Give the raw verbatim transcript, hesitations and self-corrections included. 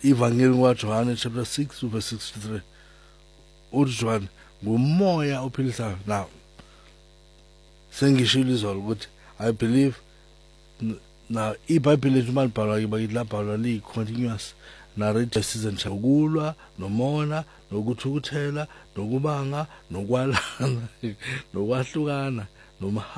ivangeli kaJohane chapter six verse sixty-three. uJohane ngumoya ophilisayo. Now sengishilo izolo ukuthi I believe now iBhayibheli lethu malibhalwa kibakithi labhalwa li continuous narrative season chakulwa nomona nokuthukuthela nokubanga nokwalana nokwahlukana noma